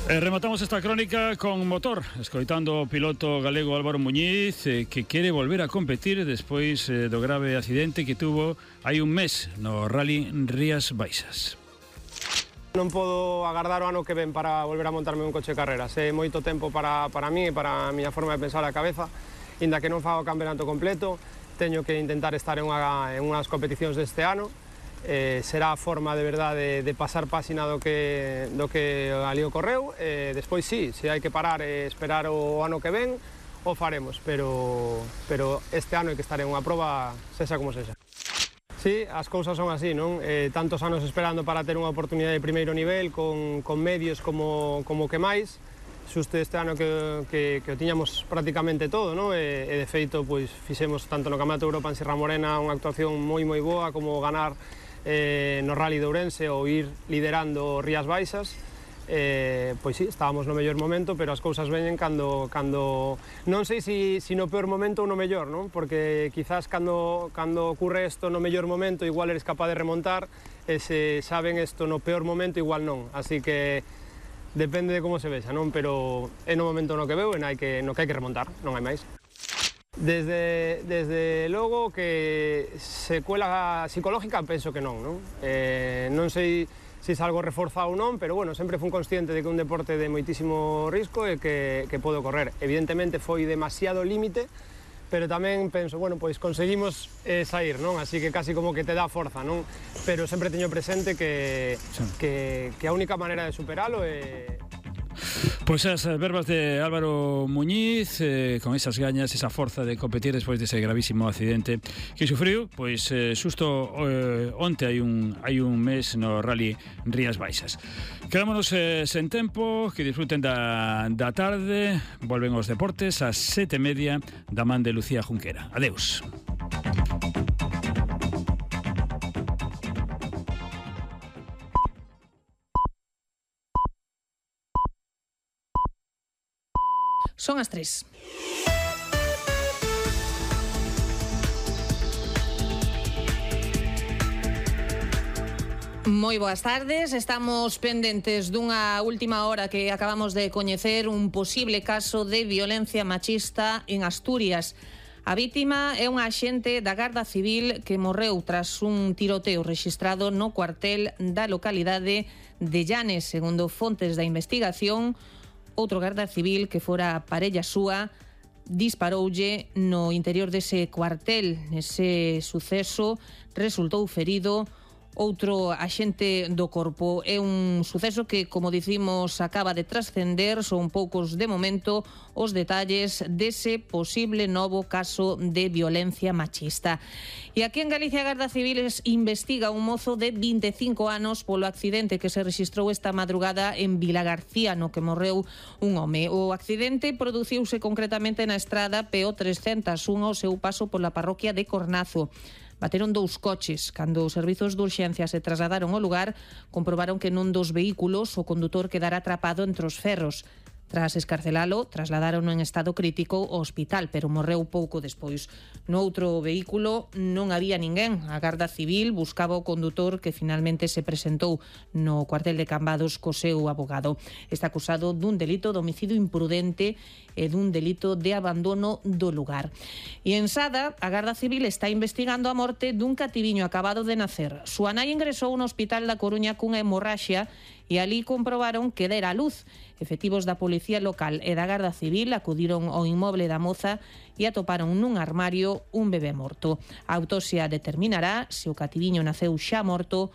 Rematamos esta crónica con motor, escoitando o piloto galego Álvaro Muñiz, que quere volver a competir despois do grave accidente que tuvo hai un mes no Rally Rías Baixas. Non podo agardar o ano que ven para volver a montarme un coche de carreras. É moito tempo para mí e para a miña forma de pensar a cabeza. Inda que non fago o campeonato completo, teño que intentar estar en unhas competicións deste ano. Será a forma de verdade de pasar páxina do que ali ocorreu. Despois sí, se hai que parar e esperar o ano que ven, o faremos, pero este ano hai que estar en unha proba, sexa como sexa. Sí, as cousas son así, non? Tantos anos esperando para ter unha oportunidade de primeiro nivel, con medios como que máis. Xusto este ano que o tiñamos prácticamente todo, non? E de feito, pois, fixemos tanto no Campeonato de Europa en Sierra Morena unha actuación moi boa, como ganar no Rally de Ourense ou ir liderando Rías Baixas. Pois sí, estábamos no mellor momento, pero as cousas veñen cando non sei se no peor momento ou no mellor, non? Porque quizás cando ocurre isto no mellor momento igual eres capaz de remontar, e se saben isto no peor momento igual non, así que depende de como se vexa, non? Pero é no momento no que veo e no que hai que remontar, non hai máis. Desde logo que secuela psicológica penso que non, non? Non sei se é algo reforzado ou non, pero bueno, sempre fui consciente de que un deporte de moitísimo risco e que podo correr. Evidentemente foi demasiado límite, pero tamén penso, bueno, pois conseguimos sair, non? Así que casi como que te dá forza, non? Pero sempre teño presente que a única maneira de superalo é... Pois as verbas de Álvaro Muñiz, con esas gañas, esa forza de competir despois dese gravísimo accidente que sufriu, pois xusto onte hai un mes no Rally Rías Baixas. Quedámonos sen tempo, que disfruten da tarde. Volven os deportes ás 7:30 da man de Lucía Junquera. Adeus. Son as 3. Moi boas tardes, estamos pendentes dunha última hora que acabamos de coñecer, un posible caso de violencia machista en Asturias. A vítima é unha axente da Garda Civil que morreu tras un tiroteo rexistrado no cuartel da localidade de Llanes. Segundo fontes da investigación, outro garda civil que fora parella súa disparoulle no interior dese cuartel. Nese suceso resultou ferido outro axente do corpo. É un suceso que, como dicimos, acaba de trascender. Son poucos de momento os detalles dese posible novo caso de violencia machista. E aquí en Galicia a Garda Civil investiga un mozo de 25 anos polo accidente que se rexistrou esta madrugada en Vilagarcía, no que morreu un home. O accidente produciuse concretamente na estrada PO 301 ao seu paso pola parroquia de Cornazo. Bateron dous coches. Cando os servizos de urxencia se trasladaron ao lugar, comprobaron que nun dos vehículos o condutor quedara atrapado entre os ferros. Tras escarcelalo, trasladaron en estado crítico ao hospital, pero morreu pouco despois. No outro vehículo non había ninguén. A Garda Civil buscaba o condutor, que finalmente se presentou no cuartel de Cambados co seu abogado. Está acusado dun delito de homicidio imprudente e dun delito de abandono do lugar. E en Sada, a Garda Civil está investigando a morte dun cativiño acabado de nacer. Súa nai ingresou no hospital da Coruña cunha hemorraxia e ali comprobaron que dera a luz. Efectivos da Policía Local e da Garda Civil acudiron ao inmoble da moza e atoparon nun armario un bebé morto. A autopsia determinará se o cativiño naceu xa morto